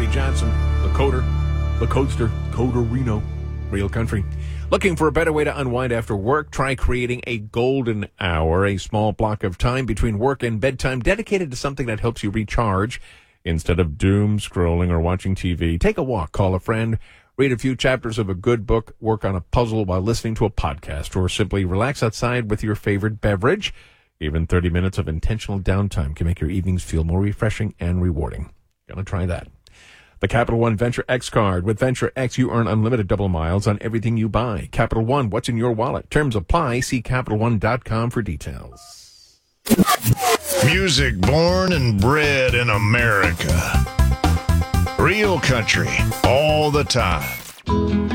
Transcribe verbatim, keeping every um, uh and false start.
Jimmy Johnson, the coder, the coaster, coder Reno, real country. Looking for a better way to unwind after work? Try creating a golden hour, a small block of time between work and bedtime dedicated to something that helps you recharge instead of doom scrolling or watching T V. Take a walk, call a friend, read a few chapters of a good book, work on a puzzle while listening to a podcast, or simply relax outside with your favorite beverage. Even thirty minutes of intentional downtime can make your evenings feel more refreshing and rewarding. Gonna try that. The Capital One Venture X card. With Venture X, you earn unlimited double miles on everything you buy. Capital One, what's in your wallet? Terms apply. See Capital One dot com for details. Music born and bred in America. Real country all the time.